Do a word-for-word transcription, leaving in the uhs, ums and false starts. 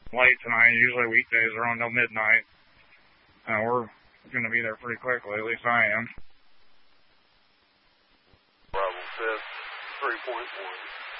late tonight. Usually weekdays around till midnight. Uh, we're going to be there pretty quickly, at least I am. Bravo fifth, three point one.